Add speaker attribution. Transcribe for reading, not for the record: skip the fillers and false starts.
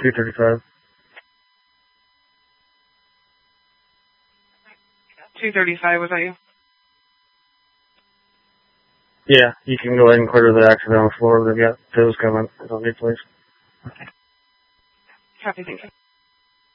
Speaker 1: 235.
Speaker 2: 235, was that you?
Speaker 1: Yeah, you can go ahead and clear the accident on the floor. They've got those coming. They don't need police.
Speaker 2: Copy, thank you.